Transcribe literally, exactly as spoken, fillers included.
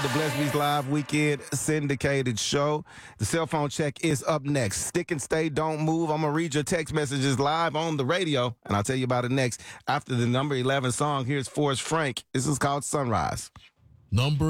The Bless Beats Live Weekend syndicated show. The cell phone check is up next. Stick and stay, don't move. I'm going to read your text messages live on the radio, and I'll tell you about it next. After the number eleven song, here's Forrest Frank. This is called Sunrise. Number